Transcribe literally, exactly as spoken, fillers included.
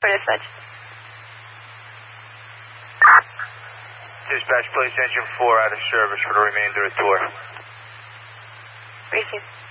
For dispatch. Dispatch, place engine four out of service for the remainder of tour. Receive.